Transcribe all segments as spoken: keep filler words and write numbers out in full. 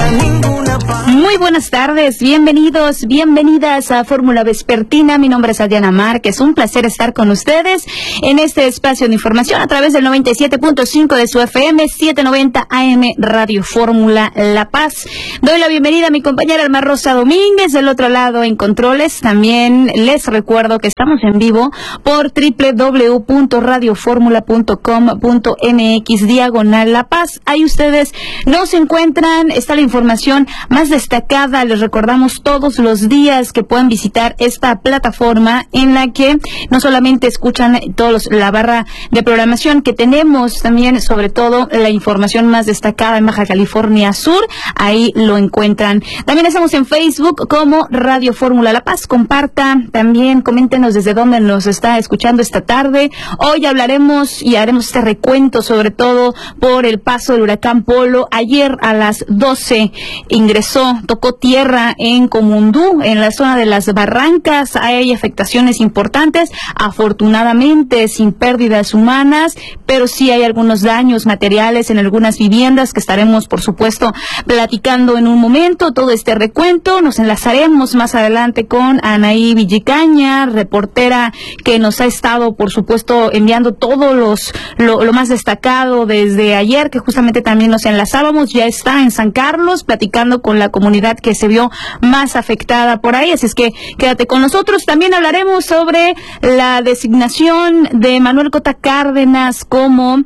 Muy buenas tardes, bienvenidos, bienvenidas a Fórmula Vespertina. Mi nombre es Adriana Márquez, un placer estar con ustedes en este espacio de información a través del noventa y siete punto cinco de su F M, setecientos noventa A M Radio Fórmula La Paz. Doy la bienvenida a mi compañera Alma Rosa Domínguez, del otro lado en controles. También les recuerdo que estamos en vivo por doble u doble u doble u punto radio fórmula punto com punto m x diagonal La Paz. Ahí ustedes nos encuentran, está la información más destacada. Les recordamos todos los días que pueden visitar esta plataforma en la que no solamente escuchan todos la barra de programación que tenemos, también sobre todo la información más destacada en Baja California Sur, ahí lo encuentran. También estamos en Facebook como Radio Fórmula La Paz. Comparta, también coméntenos desde dónde nos está escuchando esta tarde. Hoy hablaremos y haremos este recuento sobre todo por el paso del huracán Polo. Ayer a las doce ingresó, tocó tierra en Comundú, en la zona de las Barrancas. Hay afectaciones importantes, afortunadamente sin pérdidas humanas, pero sí hay algunos daños materiales en algunas viviendas que estaremos, por supuesto, platicando en un momento. Todo este recuento nos enlazaremos más adelante con Anaí Villicaña, reportera que nos ha estado, por supuesto, enviando todo los, lo, lo más destacado desde ayer, que justamente también nos enlazábamos. Ya está en San Carlos platicando con la comunidad que se vio más afectada por ahí, así es que quédate con nosotros. También hablaremos sobre la designación de Manuel Cota Cárdenas como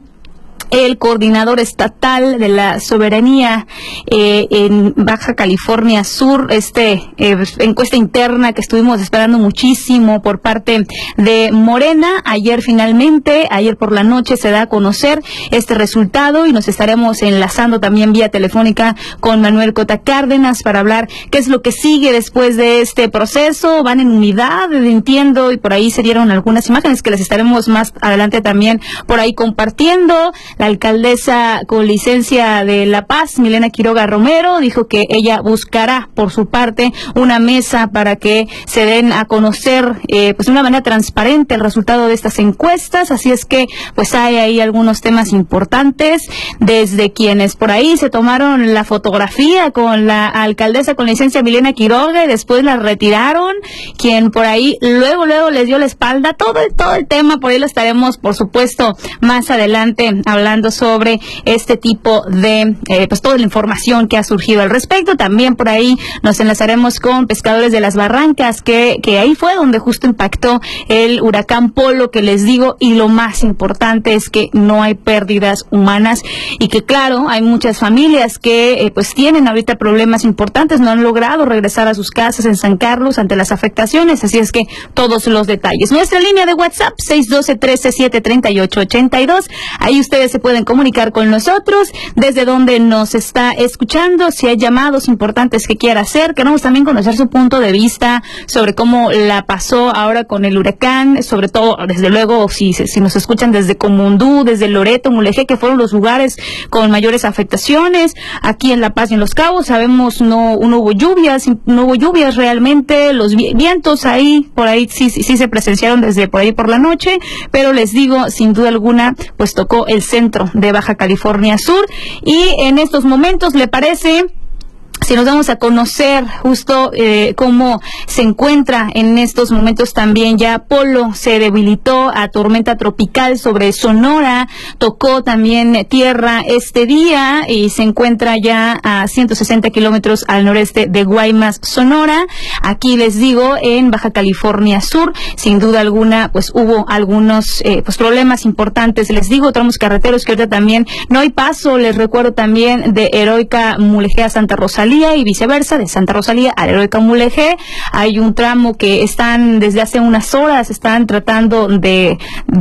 el coordinador estatal de la soberanía eh, en Baja California Sur. Este eh, encuesta interna que estuvimos esperando muchísimo por parte de Morena. Ayer finalmente, ayer por la noche se da a conocer este resultado y nos estaremos enlazando también vía telefónica con Manuel Cota Cárdenas para hablar qué es lo que sigue después de este proceso. Van en unidad, entiendo, y por ahí se dieron algunas imágenes que les estaremos más adelante también por ahí compartiendo. La alcaldesa con licencia de La Paz, Milena Quiroga Romero, dijo que ella buscará por su parte una mesa para que se den a conocer eh, pues de una manera transparente el resultado de estas encuestas. Así es que pues hay ahí algunos temas importantes, desde quienes por ahí se tomaron la fotografía con la alcaldesa con licencia Milena Quiroga y después la retiraron, quien por ahí luego luego les dio la espalda. Todo el, todo el tema por ahí lo estaremos, por supuesto, más adelante hablando sobre este tipo de, eh, pues toda la información que ha surgido al respecto. También por ahí nos enlazaremos con pescadores de las Barrancas, que, que ahí fue donde justo impactó el huracán Polo, que les digo, y lo más importante es que no hay pérdidas humanas y que claro, hay muchas familias que eh, pues tienen ahorita problemas importantes, no han logrado regresar a sus casas en San Carlos ante las afectaciones, así es que todos los detalles. Nuestra línea de WhatsApp, seis uno dos, uno tres siete, tres ocho ocho dos, ahí ustedes se pueden comunicar con nosotros desde donde nos está escuchando, si hay llamados importantes que quiera hacer. Queremos también conocer su punto de vista sobre cómo la pasó ahora con el huracán, sobre todo, desde luego, si, si nos escuchan desde Comundú, desde Loreto, Mulegé, que fueron los lugares con mayores afectaciones. Aquí en La Paz y en Los Cabos, sabemos, no, no hubo lluvias, no hubo lluvias realmente, los vientos ahí, por ahí sí, sí, sí se presenciaron desde por ahí por la noche, pero les digo, sin duda alguna, pues tocó el centro de Baja California Sur. Y en estos momentos, ¿le parece si nos vamos a conocer justo eh, cómo se encuentra en estos momentos también ya Polo? Se debilitó a tormenta tropical sobre Sonora, tocó también tierra este día y se encuentra ya a ciento sesenta kilómetros al noreste de Guaymas, Sonora. Aquí les digo, en Baja California Sur, sin duda alguna, pues hubo algunos eh, pues problemas importantes. Les digo, tramos carreteros que ahorita también no hay paso. Les recuerdo también de Heroica Mulegé a Santa Rosalía y viceversa, de Santa Rosalía a Heroica Mulegé. Hay un tramo que están desde hace unas horas, están tratando de,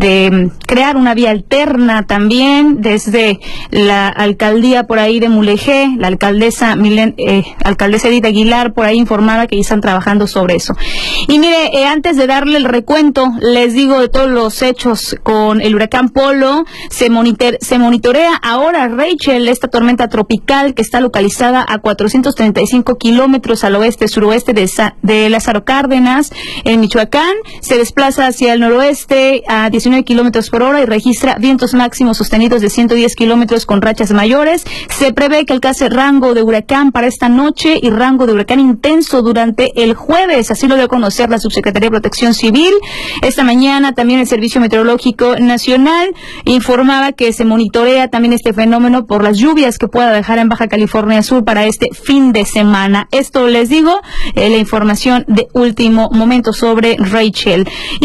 de crear una vía alterna también desde la alcaldía por ahí de Mulegé. La alcaldesa Milen, eh, alcaldesa Edith Aguilar por ahí informaba que ya están trabajando sobre eso. Y mire, eh, antes de darle el recuento, les digo de todos los hechos con el huracán Polo. Se, monitor, se monitorea ahora, Rachel, esta tormenta tropical que está localizada a cuatrocientos doscientos treinta y cinco kilómetros al oeste-suroeste de, de Lázaro Cárdenas. En Michoacán se desplaza hacia el noroeste a diecinueve kilómetros por hora y registra vientos máximos sostenidos de ciento diez kilómetros con rachas mayores. Se prevé que alcance rango de huracán para esta noche y rango de huracán intenso durante el jueves. Así lo dio a conocer la Subsecretaría de Protección Civil. Esta mañana también el Servicio Meteorológico Nacional informaba que se monitorea también este fenómeno por las lluvias que pueda dejar en Baja California Sur para este fin de semana. Esto les digo, eh, la información de último momento sobre Rachel.